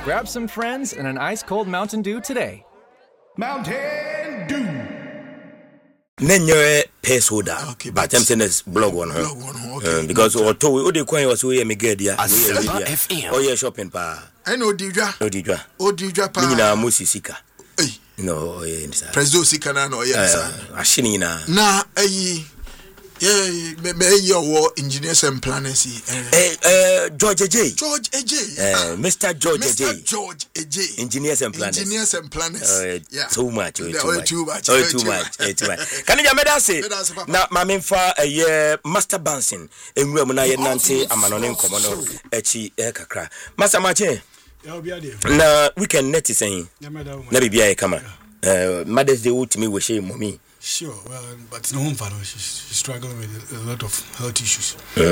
Grab some friends and an ice-cold Mountain Dew today. Mountain Dew. Nenyo pay soda. Okay, but I'm saying this blog on her. Okay. Because although the coin was we megadia. Oh yeah, shopping pa. I know Didra. Didra pa. Nina musisika. No, Prezo sika na no yes. Ashini na your engineers and planners. George AJ. Mr. George AJ. Engineers and planners. Too much. Can you make say? Now, my main for a year master bouncing and we are Nancy Amanon Common Echi Ekakra. Master Mache. Now, we can net saying, never be a come. Mother's Day to me was shame mommy. Sure, well, but it's no home for her. She's struggling with a lot of health issues.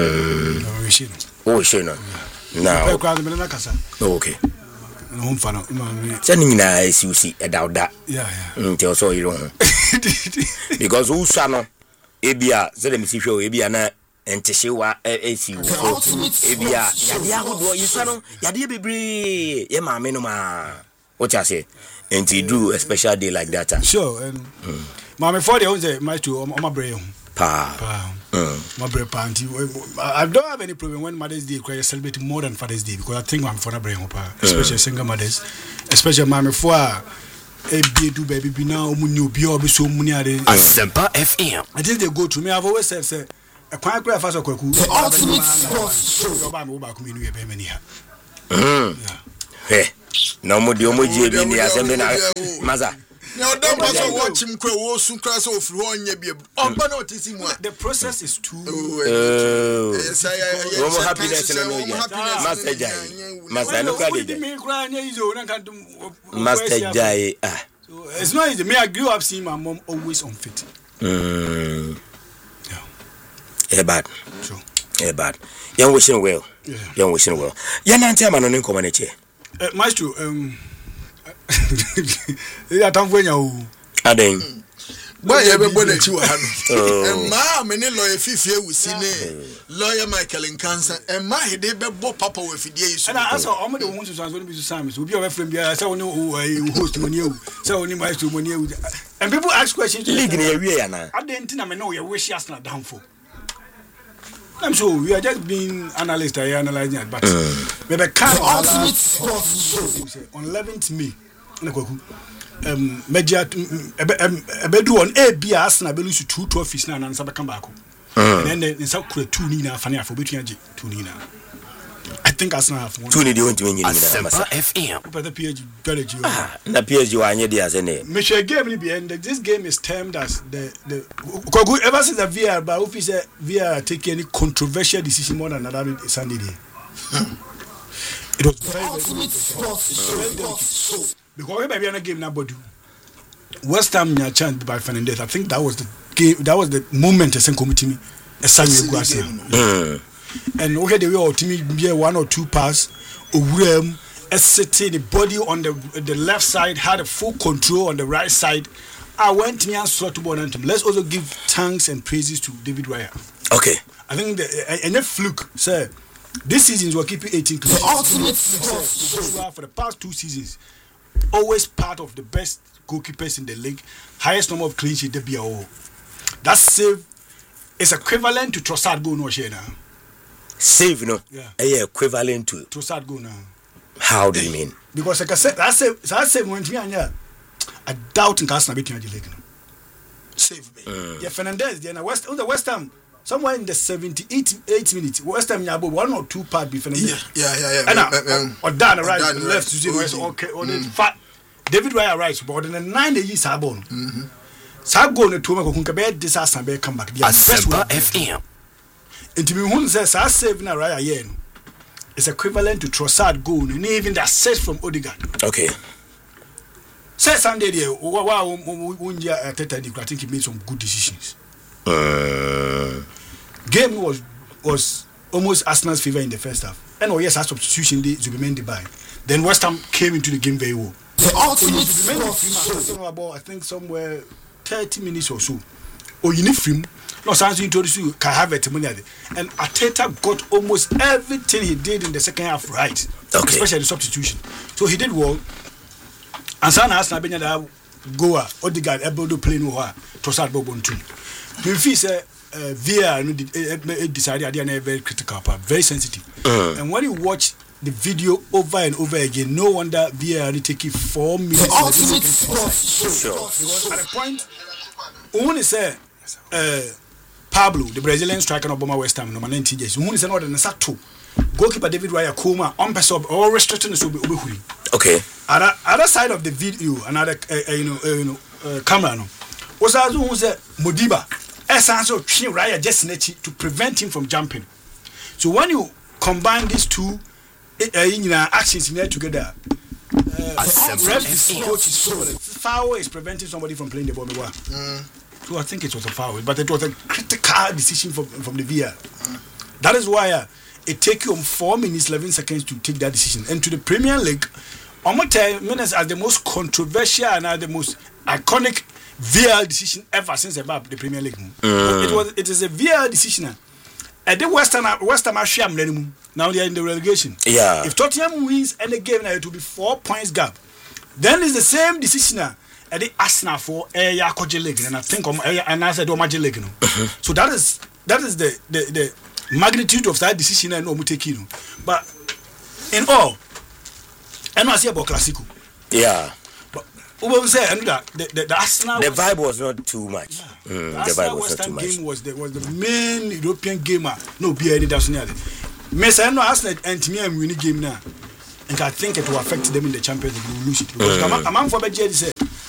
Now, okay. Home for sending nice, you see, about that. Yeah. Until so you don't. Because who son, Abia, Zedem Sisho, Abiana, and Teshiwa, AC, Abia, Yadia, you son, Yadia Bibri, Yama Menoma. What I say? And to do a special day like that. Sure, and Mamma for the ones my two on my brain. My brain party. I don't have any problem when Mother's Day celebrate more than Father's Day because I think I'm for a brain, especially single mothers, especially Mamma for a do baby be now new be so many Asempa FM. I think they go to me. I've always said a quiet graph as a quick ultimate no more the emoji in the assembly. Maza. Now, don't watch him crow soon cross off one year. The process is too happiness. Master Jai. It's not easy. Me, I grew up seeing my mom always unfit. Bad. Bad. Young wishing well. Young wishing well. Yanantia man on Comanche. Maestro, I don't know. Adding. Why everybody to and ma many lawyer fifty we see lawyer Michael in cancer and my they be papa with the and I saw all the ones who are going to be Simons will be your friend. I saw no host money, so only my two money. And people ask questions. I didn't know your wish is not down for. I'm sure we are just being analysts. I analyzing it, but the kind of on 11th May. Media bedu on AB Arsenal be lose 2 trophies na and come back. And then in South Korea 2 Nina Fania for between 2 Nina. I think Arsenal have 1. 2 Nina won't win in FM. But the PSG very due. Na PSG wa anye dia sene. Michel game ni be end. This game is termed as the ever since the VR but if is VR take any controversial decision more than another Sunday day. It was very because we maybe in a game now, but West Ham nya chance by Fernandez. I think that was the game. That was the moment. I sent committee me a Sunday Guasa. And okay, the way our team be 1 or 2 pass. Urem sitting the body on the left side had a full control on the right side. I went near slot to ball anthem. Let's also give thanks and praises to David Raya. Okay. I think and a fluke, sir. This season we're keeping 18 clean for the past 2 seasons. Always part of the best goalkeepers in the league, highest number of clean sheets. That save is equivalent to Trossard goal no share now. Save, you know, equivalent to Trossard goal now. How do you mean? Because like I said, that save went me and I doubt in Castle beating the league. Save me. Yeah, Fernandez. Then West Ham. Somewhere in the 78 minutes, West Ham Yabo 1 or 2 part be Fernandez. Yeah. And or down right, left to see okay. Or the fat David Raya right, but in the 9 years Sabon. Sago ne to make kunka be disaster be come back. Asempa FM. Into me who says I save na Raya yen. It's equivalent to Trossard goal and even the assist from Odegaard. Okay. Say Sunday there, wow, I think he made some good decisions. Game was almost Arsenal's favor in the first half. And yes, our substitution day Zubimendi by. Then West Ham came into the game very well. I think somewhere 30 minutes or so. Oyinifrim. No, sounds introduce you can have it money. And Arteta got almost everything he did in the second half right, especially the substitution. So he did well. And Sana has been that Goa, Odegaard, able to play no Trossard Bobon too. If say VR decided they are very critical part, very sensitive. And when you watch the video over and over again, no wonder VR only take it 4 minutes. Because at a point, only say Pablo, the Brazilian striker of Boma West Ham, number 90 years. Who is another than Sato. Goalkeeper David Raya Kuma, on pass up, all restricting the Subi. Okay. Other side of the video, another camera. No. Was as who said Modiba, essence of Chin Raya just to prevent him from jumping. So when you combine these two actions in there together, foul is preventing somebody from playing the ball. So I think it was a foul, but it was a critical decision from the VR. That is why it takes you 4 minutes 11 seconds to take that decision. And to the Premier League, almost 10 minutes as the most controversial and the most iconic VR decision ever since about the Premier League. It is a VR decision. And the West Ham are sham now they are in the relegation. Yeah. If Tottenham wins any game now, it will be 4 points gap. Then it's the same decision. And the Arsenal for Yakoje League, and I think and I said Omaje League. So that is the magnitude of that decision and Omutekino. But in all, and I say about Classico. Yeah. But we say the Arsenal. The vibe was not too much. Yeah. The vibe was not too much. Game was the main European gamer. No beer any that's near. Mesa no Arsenal and me and winning game now. And I think it will affect them in the Champions League. They will lose it. Because among for Beji say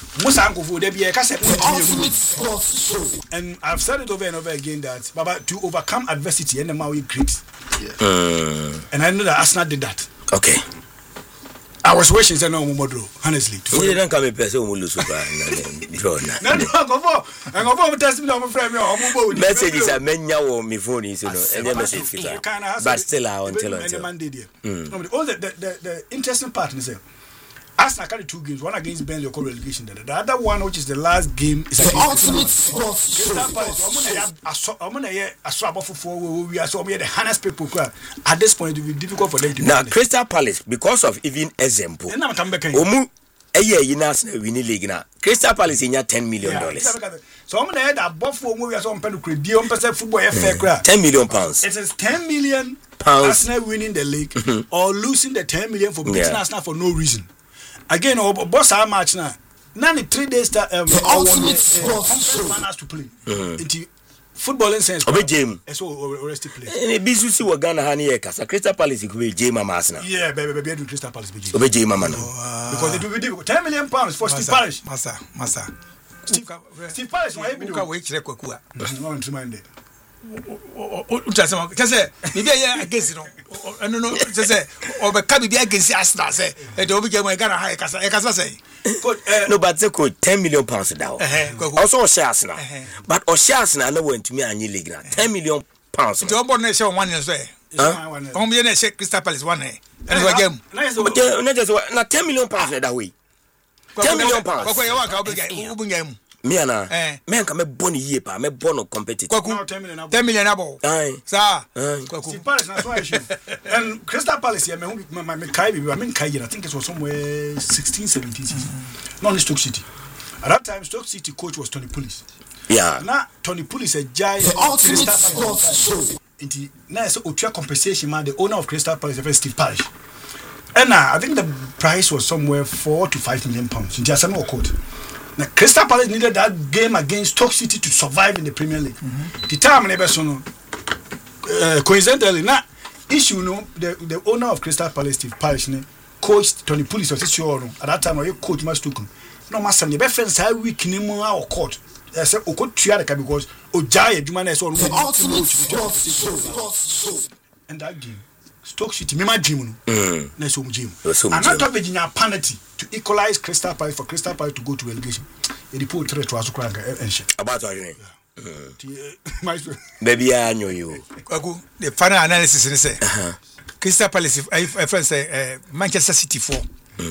and I've said it over and over again that Baba to overcome adversity and the Maui great. And I know that Arsenal did that. Okay. I was wishing that no more draw, honestly. You didn't come in person who lose super draw. No, test me on friend. Messages are many or me phone is message. But still I won't tell until Monday. All the interesting part is Arsenal carry 2 games, one against Burnley or relegation. The other one, which is the last game, is against Crystal Palace. I'm gonna a swap for we are so we are the harness people. At this point, it will be difficult for them to. Now, Crystal Palace, because of even example, Omu a year in us winning league now. Crystal Palace in $10 million. So I'm gonna add a buffalo movie as on Pelucre, Dion Percent football fair crowd. £10 million. It is £10 million Arsenal winning the league or losing the $10 million for beating Arsenal for no reason. Again, boss our match now. Now 3 days to to play. Into footballing sense. Obe game. So rest play. And bisu si wa Ghana hani e kasa Crystal Palace could be game Arsenal. Yeah, baby do Crystal Palace be game. Obe game man. Because it will be difficult. £10 million for Steve Parish. Master. Steve Parish why be do. We kire kwakua. No one to mind. Say maybe I against no say Obeka be against Arsenal say e do be game Ghana high kasa say no but say could £10 million down also share Arsenal but o share Arsenal no want me anyi league na £10 million so obo na share one say on be na share Crystal Palace one and we game na just na £10 million that way £10 million ko you game me ana me nka me boni yie pa me bono competitive 10 million abo sir Steve Palace na so issue and Crystal Palace here me kai be I mean kai I think it was somewhere 16 17 season not Stoke City at that time Stoke City coach was Tony Pulis now Tony Pulis a giant Crystal Palace into now so otua compensation man the owner of Crystal Palace is Steve Parish and I think the price was somewhere £4 to £5 million in just a no court. Now, Crystal Palace needed that game against Stoke City to survive in the Premier League. The time never so coincidentally, now issue the owner of Crystal Palace, Steve Parish, coached Tony Pulis of sure at that time. Or coach must took him. No master, the best friends how weak in our court. I said, "O could try because Ojai Jumana is all and that game." Stoke City, me my gym. Next home gym. And not Virginia penalty to equalize Crystal Palace for Crystal Palace to go to relegation. It report threat to Azukranka and shit. About Baby, I know you. The final analysis is say Crystal Palace. I friend say Manchester City 4,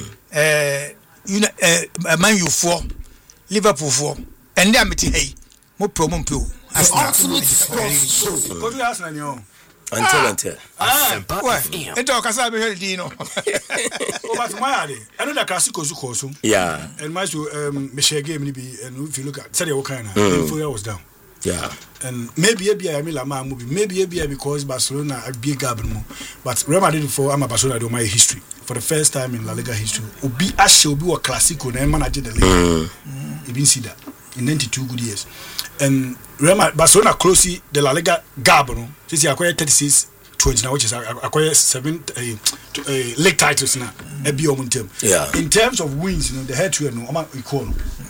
Man U 4, Liverpool 4, and they are meeting hey. mo promo mpo Arsenal Go to Arsenal yo. Until. Ento kasa be hwe di no. Oh, but why are they? I know that classical so. Yeah. And my Michelle game be and if you look at Sadio Okana, the was down. Yeah. And maybe I mean La movie. Maybe because Barcelona a big gabon, but Real Madrid for I'm a Barcelona do my history for the first time in La Liga history. Obi Ashe Obi wa classical na manage the league. You been see that in 92 good years. And Real Madrid, Barcelona closely the La Liga gabon. Since he acquired 36-20 now, which is acquired 7 league titles now. Yeah. In terms of wins, you know, the head to no equal.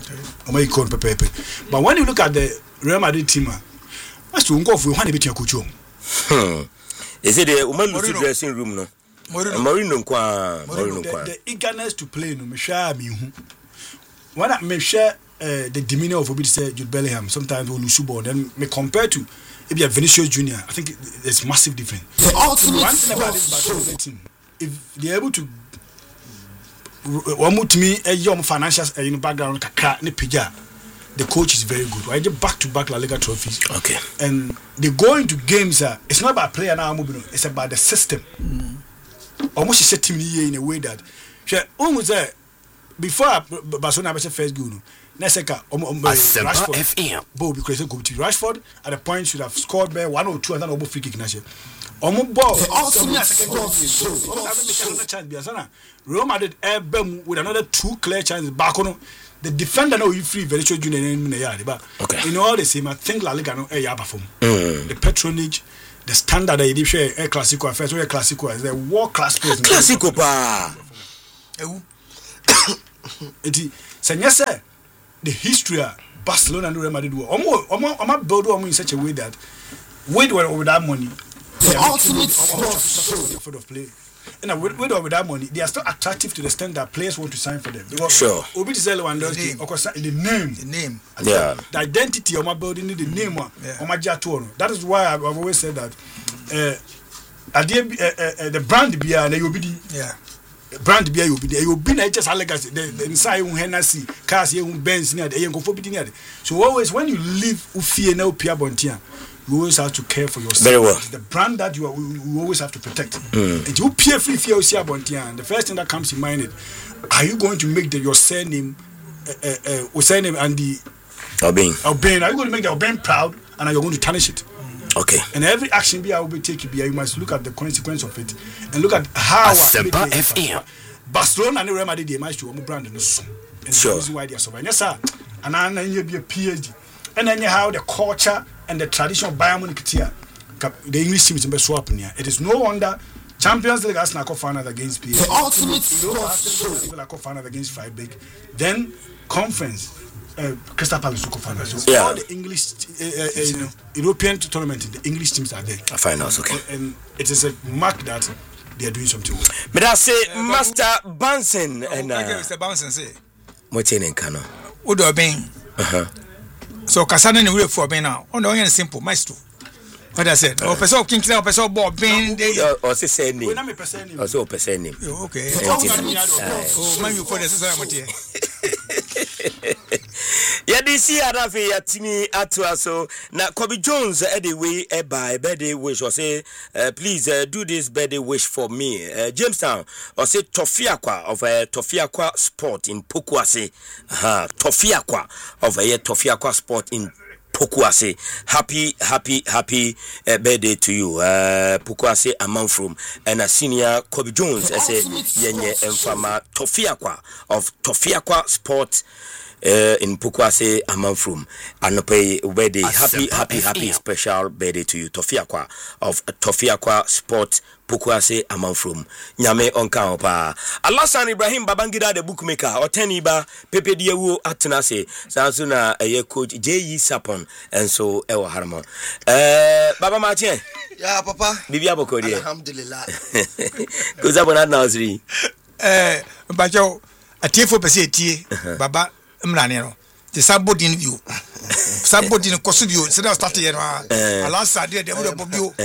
But when you look at the Real Madrid team, that's to go for one bit your coach. Is it the woman in the dressing room? No, Marino. The eagerness to play, no, when I may share the demeanor of Jude Bellingham, sometimes we'll lose ball, then me compare to maybe a Vinicius Junior. I think there's massive difference. One thing about this Barcelona team, if they're able to one to me a young financial background, the coach is very good. I get back-to-back La Liga trophies. Okay. And they go into games. It's not about player now. It's about the system. Almost set team in a way that almost before Barcelona was the first goal. Rashford. Because Rashford at the point should have scored by 1 or 2 and then over free kick. Ball. Real Madrid with another 2 clear chances back on. The defender no free very sure junior in the yard, but in all the same, I think La Liga no perform. The patronage, the standard they share a classical affairs or a classical as a world class players. Classical pa. It the history of Barcelona and Real Madrid were almost build in such a way that with that money, the ultimate sport of play. And with that money, they are still attractive to the extent that players want to sign for them. Because Obi Lewandowski, the name, yeah, the identity of my building, the name of my jatuano. That is why I've always said that the brand beer and you be brand beer you be there. You be not just a legacy. The inside Hennessy, cars here, Benz near the young near. So always when you live Ufie now Pierre Bontian. You always have to care for yourself. Very well. The brand that you always have to protect. And you peer free fear the first thing that comes in mind is, are you going to make your surname and the Albane? Are you going to make the Albane proud and are you going to tarnish it? Okay. And every action I will be taking, you must look at the consequence of it and look at how Barcelona and Real Madrid they managed to brand and the reason why they are surviving. Yes, sir. And then you be a PhD. And then you have the culture and the tradition of Bayern Munich here. The English team is in swap here. It is no wonder Champions League Arsenal finals against PSG. The ultimate sport. Finals against Freiburg. Then conference, Crystal Palace finals. So all the English, European tournament, the English teams are there. Finals, okay. And it is a mark that they are doing something. But I say, Master Banson and Mr. Banson say, what's in Kano? Would have been. So Kasana ni we for ben now. On the simple maestro. What I said. O person king clear, o person ball ben dey. O say name. We na me person name. O say o person name. Okay. Oh, man you for the sister amatie. Yeah, this year Rafi Yatimi Atuaso. Now Kobe Jones anyway by birthday wish or say please do this birthday wish for me. Jamestown or say Tofiakwa of Tofiakwa Sport in Pokuase. Tofiakwa of Tofiakwa Sport in Pokuase. Happy birthday to you. Pokuase among from and a senior Kobe Jones as a yenye enfama Tofiakwa of Tofiakwa Sport in Pokuase Amanfrum and pay birthday happy special birthday to you Tofiakwa of Tofiakwa Sport Pokuase Amanfrum nyame onka opa Alasan Ibrahim Babangida the bookmaker Oteniba Pepe Diewu Atenase Sansuna coach J.E. Sapon and so Ewa Harmon Baba Martin yeah papa Bibi Abokodi alhamdulillah Kuzabona Nazri Bajo atiefo pese tie baba mrane no the sabodin view sabodin koso view se na start here no ala sade de mo